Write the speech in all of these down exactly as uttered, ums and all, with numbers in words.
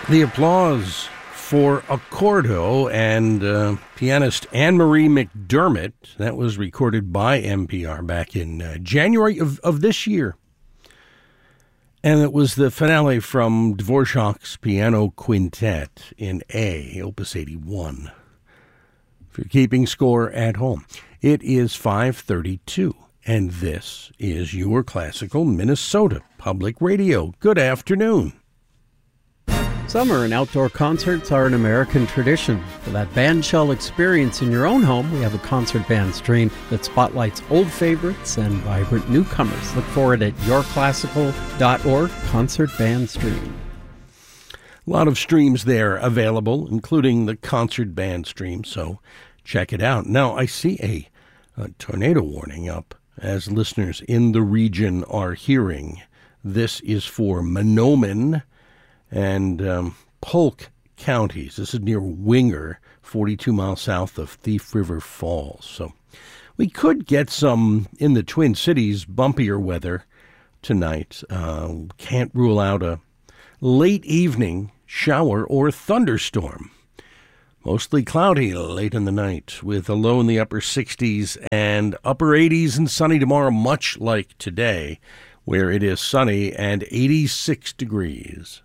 The applause for Accordo and uh, pianist Anne-Marie McDermott. That was recorded by N P R back in uh, January of, of this year. And it was the finale from Dvorak's Piano Quintet in A, Opus eighty-one. If you're keeping score at home, it is five thirty-two, and this is your Classical Minnesota Public Radio. Good afternoon. Summer and outdoor concerts are an American tradition. For that bandshell experience in your own home, we have a concert band stream that spotlights old favorites and vibrant newcomers. Look for it at your classical dot org, Concert Band Stream. A lot of streams there available, including the concert band stream, so check it out. Now, I see a, a tornado warning up, as listeners in the region are hearing. This is for Mahnomen and um, Polk counties. This is near Winger, forty-two miles south of Thief River Falls. So we could get some in the Twin Cities bumpier weather tonight. Uh, can't rule out a late evening shower or thunderstorm. Mostly cloudy late in the night with a low in the upper sixties and upper eighties and sunny tomorrow, much like today, where it is sunny and eighty-six degrees.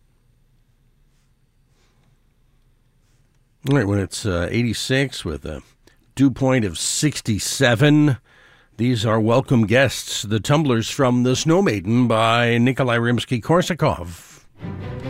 All right, when it's uh, eighty-six with a dew point of sixty-seven, these are welcome guests, the Tumblers from The Snow Maiden by Nikolai Rimsky-Korsakov.